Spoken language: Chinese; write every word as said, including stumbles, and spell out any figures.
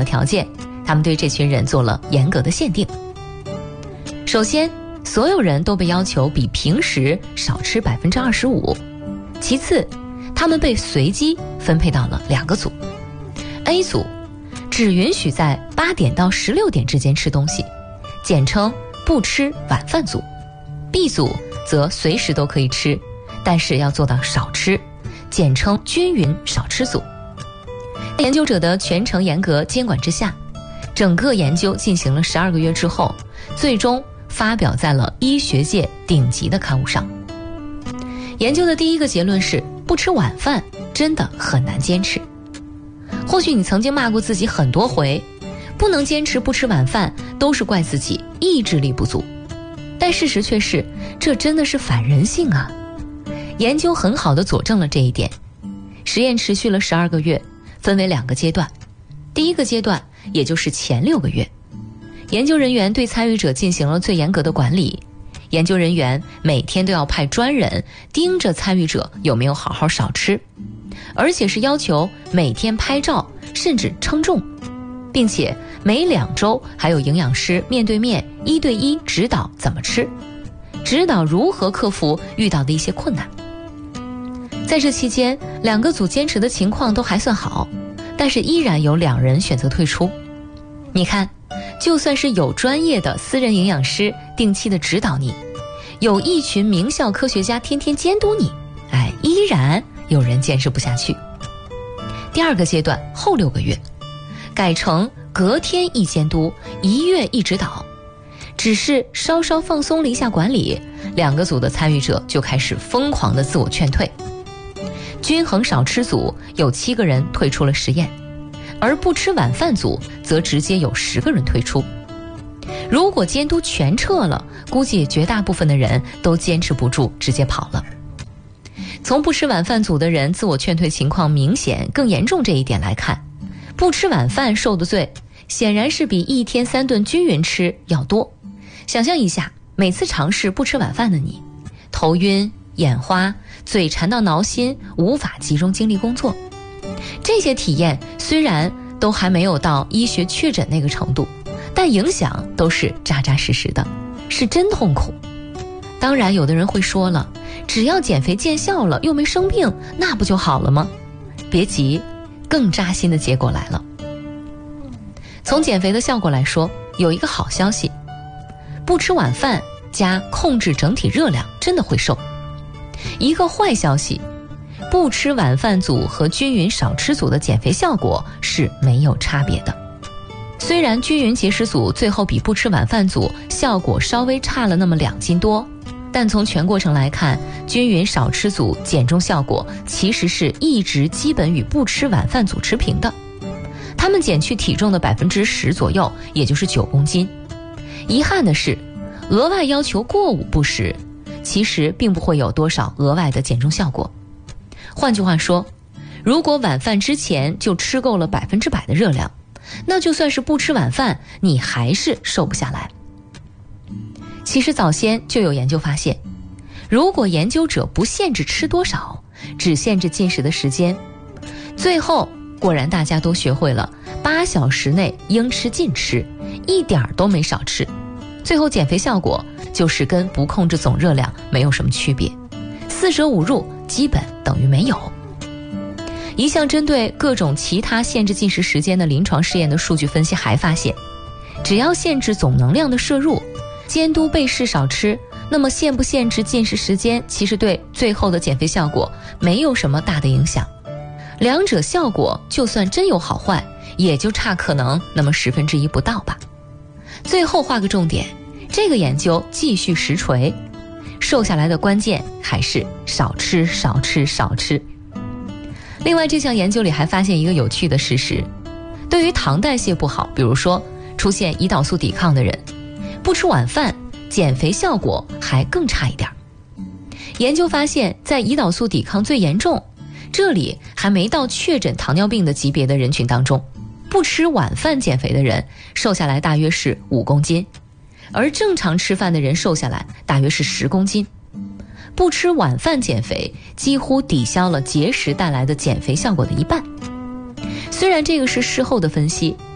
个条件，他们对这群人做了严格的限定。首先，所有人都被要求比平时少吃 百分之二十五。 其次，他们被随机分配到了两个组。 A 组只允许在八点到十六点之间吃东西，简称不吃晚饭组。 B 组则随时都可以吃，但是要做到少吃，简称均匀少吃组。在研究者的全程严格监管之下，整个研究进行了十二个月之后，最终发表在了医学界顶级的刊物上。研究的第一个结论是，不吃晚饭真的很难坚持。或许你曾经骂过自己很多回，不能坚持不吃晚饭都是怪自己意志力不足，但事实却是，这真的是反人性啊！研究很好地佐证了这一点。实验持续了十二个月，分为两个阶段。第一个阶段，也就是前六个月，研究人员对参与者进行了最严格的管理。研究人员每天都要派专人盯着参与者有没有好好少吃，而且是要求每天拍照，甚至称重，并且每两周还有营养师面对面一对一指导怎么吃，指导如何克服遇到的一些困难。在这期间，两个组坚持的情况都还算好，但是依然有两人选择退出。你看，就算是有专业的私人营养师定期的指导你，有一群名校科学家天天监督你，哎，依然有人坚持不下去。第二个阶段，后六个月，改成隔天一监督，一月一指导，只是稍稍放松了一下管理，两个组的参与者就开始疯狂的自我劝退。均衡少吃组有七个人退出了实验，而不吃晚饭组则直接有十个人退出。如果监督全撤了，估计绝大部分的人都坚持不住，直接跑了。从不吃晚饭组的人自我劝退情况明显更严重这一点来看，不吃晚饭受的罪显然是比一天三顿均匀吃要多。想象一下，每次尝试不吃晚饭的你，头晕、眼花、嘴馋到挠心，无法集中精力工作。这些体验虽然都还没有到医学确诊那个程度，但影响都是扎扎实实的，是真痛苦。当然有的人会说了，只要减肥见效了，又没生病，那不就好了吗？别急，更扎心的结果来了。从减肥的效果来说，有一个好消息，不吃晚饭加控制整体热量真的会瘦。一个坏消息，不吃晚饭组和均匀少吃组的减肥效果是没有差别的。虽然均匀节食组最后比不吃晚饭组效果稍微差了那么两斤多，但从全过程来看，均匀少吃组减重效果其实是一直基本与不吃晚饭组持平的。他们减去体重的 百分之十 左右，也就是九公斤。遗憾的是，额外要求过午不食，其实并不会有多少额外的减重效果。换句话说，如果晚饭之前就吃够了百分之百的热量，那就算是不吃晚饭，你还是瘦不下来。其实早先就有研究发现，如果研究者不限制吃多少，只限制进食的时间，最后果然大家都学会了八小时内应吃尽吃，一点都没少吃。最后减肥效果就是跟不控制总热量没有什么区别，四舍五入基本等于没有。一项针对各种其他限制进食时间的临床试验的数据分析还发现，只要限制总能量的摄入，监督被试少吃，那么限不限制进食时间其实对最后的减肥效果没有什么大的影响。两者效果就算真有好坏，也就差可能那么十分之一不到吧。最后画个重点，这个研究继续实锤，瘦下来的关键还是少吃少吃少吃。另外，这项研究里还发现一个有趣的事实，对于糖代谢不好，比如说出现胰岛素抵抗的人，不吃晚饭减肥效果还更差一点。研究发现，在胰岛素抵抗最严重，这里还没到确诊糖尿病的级别的人群当中，不吃晚饭减肥的人瘦下来大约是五公斤，而正常吃饭的人瘦下来大约是十公斤。不吃晚饭减肥几乎抵消了节食带来的减肥效果的一半。虽然这个是事后的分析，